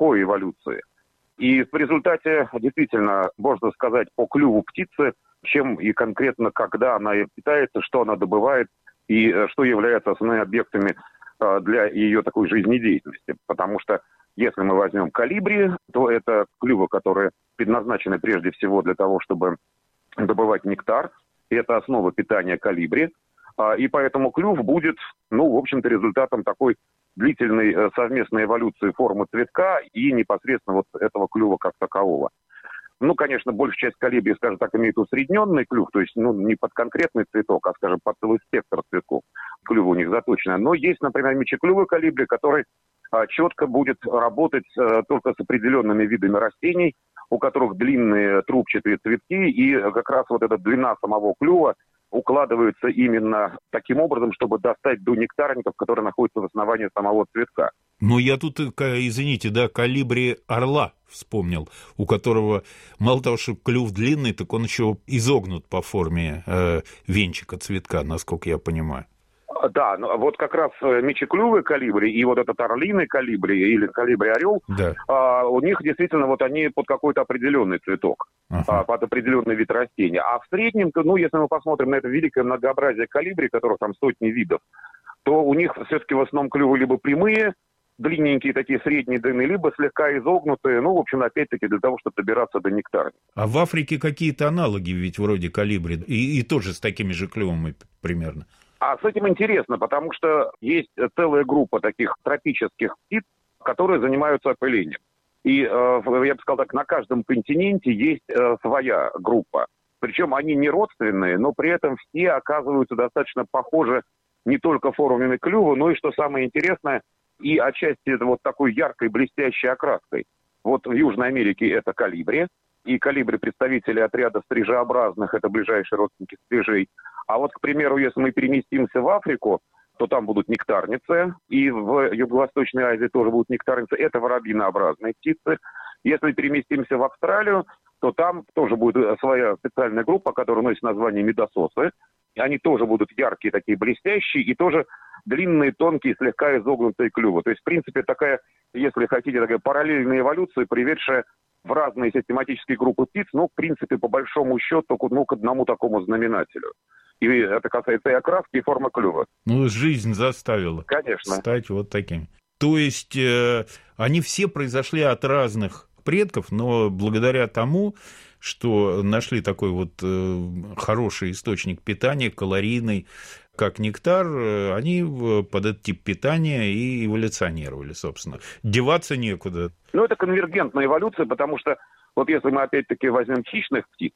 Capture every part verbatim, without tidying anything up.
плохой эволюции. И в результате, действительно, можно сказать по клюву птицы, чем и конкретно, когда она питается, что она добывает и что является основными объектами для ее такой жизнедеятельности. Потому что если мы возьмем колибри, то это клювы, которые предназначены прежде всего для того, чтобы добывать нектар. И это основа питания колибри. И поэтому клюв будет, ну, в общем-то, результатом такой длительной совместной эволюции формы цветка и непосредственно вот этого клюва как такового. Ну, конечно, большая часть колибри, скажем так, имеет усредненный клюв, то есть, ну, не под конкретный цветок, а, скажем, под целый спектр цветков. Клювы у них заточены. Но есть, например, мечеклювый колибри, который а, четко будет работать а, только с определенными видами растений, у которых длинные трубчатые цветки, и как раз вот эта длина самого клюва укладывается именно таким образом, чтобы достать до нектарников, которые находятся в основании самого цветка. Ну, я тут, извините, да, колибри орла вспомнил, у которого мало того, что клюв длинный, так он еще изогнут по форме э, венчика цветка, насколько я понимаю. Да, ну, вот как раз мечеклювый колибри и вот этот орлиный колибри или колибри-орел, да. а, у них действительно вот они под какой-то определенный цветок, ага. а, под определенный вид растения. А в среднем-то, ну, если мы посмотрим на это великое многообразие колибри, которых там сотни видов, то у них все-таки в основном клювы либо прямые, длинненькие такие средние длины, либо слегка изогнутые, ну, в общем, опять-таки для того, чтобы добираться до нектара. А в Африке какие-то аналоги ведь вроде колибри, и, и тоже с такими же клювами примерно. А с этим интересно, потому что есть целая группа таких тропических птиц, которые занимаются опылением. И, э, я бы сказал так, на каждом континенте есть э, своя группа. Причем они не родственные, но при этом все оказываются достаточно похожи не только формами клюва, но и, что самое интересное, и отчасти это вот такой яркой блестящей окраской. Вот в Южной Америке это колибри, и колибри представители отряда стрижеобразных, это ближайшие родственники стрижей. А вот, к примеру, если мы переместимся в Африку, то там будут нектарницы, и в Юго-Восточной Азии тоже будут нектарницы, это воробьинообразные птицы. Если переместимся в Австралию, то там тоже будет своя специальная группа, которая носит название медососы. Они тоже будут яркие, такие блестящие, и тоже длинные, тонкие, слегка изогнутые клювы. То есть, в принципе, такая, если хотите, такая параллельная эволюция, приведшая в разные систематические группы птиц, ну, в принципе, по большому счету, ну, к одному такому знаменателю. И это касается и окраски, и формы клюва. Ну, жизнь заставила. Конечно. Стать вот такими. То есть, э, они все произошли от разных предков, но благодаря тому, что нашли такой вот э, хороший источник питания, калорийный, как нектар, э, они под этот тип питания и эволюционировали, собственно. Деваться некуда. Ну, это конвергентная эволюция, потому что, вот если мы опять-таки возьмем хищных птиц,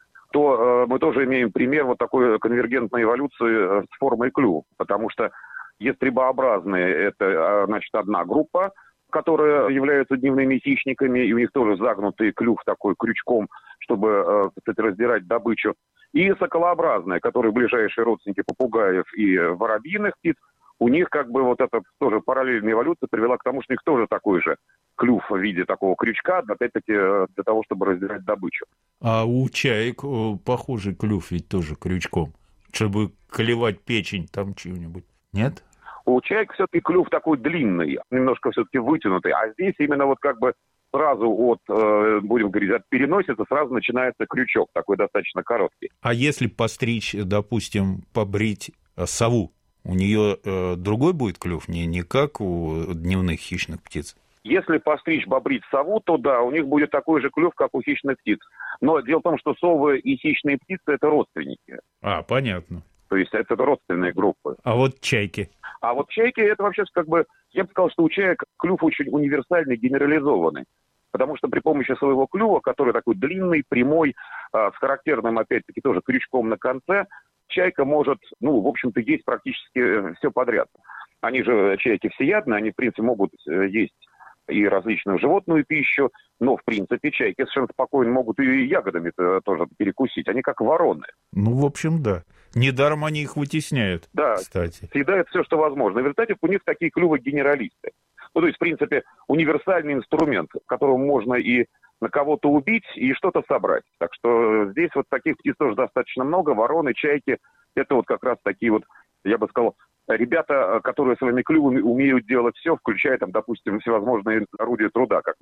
то э, мы тоже имеем пример вот такой конвергентной эволюции с формой клюва, потому что ястребообразные – это, значит, одна группа, которые являются дневными хищниками, и у них тоже загнутый клюв такой крючком, чтобы, кстати, раздирать добычу. И соколообразные, которые ближайшие родственники попугаев и воробьиных птиц, у них как бы вот эта тоже параллельная эволюция привела к тому, что у них тоже такой же клюв в виде такого крючка, опять-таки для того, чтобы раздирать добычу. А у чаек похожий клюв ведь тоже крючком, чтобы клевать печень там чего-нибудь, нет? У чаек все-таки клюв такой длинный, немножко все-таки вытянутый, а здесь именно вот как бы сразу от, э, будем говорить, от переносицы сразу начинается крючок, такой достаточно короткий. А если постричь, допустим, побрить сову, у нее э, другой будет клюв, не, не как у дневных хищных птиц? Если постричь, побрить сову, то да, у них будет такой же клюв, как у хищных птиц. Но дело в том, что совы и хищные птицы – это родственники. А, понятно. То есть это родственные группы. А вот чайки? А вот чайки, это вообще как бы, я бы сказал, что у чаек клюв очень универсальный, генерализованный. Потому что при помощи своего клюва, который такой длинный, прямой, с характерным, опять-таки, тоже крючком на конце, чайка может, ну, в общем-то, есть практически все подряд. Они же, чайки, всеядные, они, в принципе, могут есть и различную животную пищу, но, в принципе, чайки совершенно спокойно могут и ягодами тоже перекусить. Они как вороны. Ну, в общем, да. Недаром они их вытесняют, да, кстати. Съедают все, что возможно. И в результате у них такие клювы генералисты. Ну, то есть, в принципе, универсальный инструмент, которым можно и на кого-то убить, и что-то собрать. Так что здесь вот таких птиц тоже достаточно много. Вороны, чайки, это вот как раз такие вот, я бы сказал, ребята, которые своими клювами умеют делать все, включая, там, допустим, всевозможные орудия труда, как